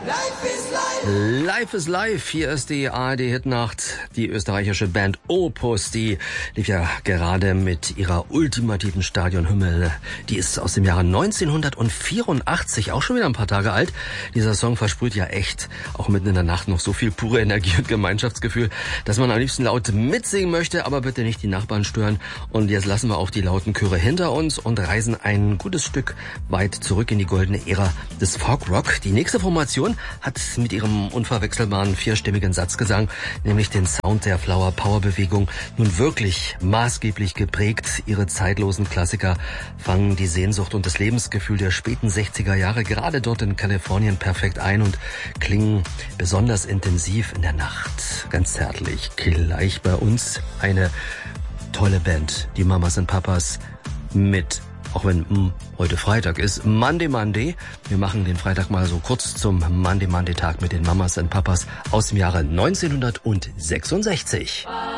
Life is Life. Hier ist die ARD-Hitnacht. Die österreichische Band Opus, die lief ja gerade mit ihrer ultimativen Stadionhymne. Die ist aus dem Jahre 1984, auch schon wieder ein paar Tage alt. Dieser Song versprüht ja echt, auch mitten in der Nacht, noch so viel pure Energie und Gemeinschaftsgefühl, dass man am liebsten laut mitsingen möchte, aber bitte nicht die Nachbarn stören. Und jetzt lassen wir auch die lauten Chöre hinter uns und reisen ein gutes Stück weit zurück in die goldene Ära des Folkrock. Die nächste Formation hat mit ihrem unverwechselbaren vierstimmigen Satzgesang, nämlich den Sound der Flower Power Bewegung, nun wirklich maßgeblich geprägt. Ihre zeitlosen Klassiker fangen die Sehnsucht und das Lebensgefühl der späten 60er Jahre gerade dort in Kalifornien perfekt ein und klingen besonders intensiv in der Nacht. Ganz zärtlich. Gleich bei uns eine tolle Band, die Mamas und Papas mit, auch wenn heute Freitag ist, Monday. Wir machen den Freitag mal so kurz zum Monday Tag mit den Mamas und Papas aus dem Jahre 1966.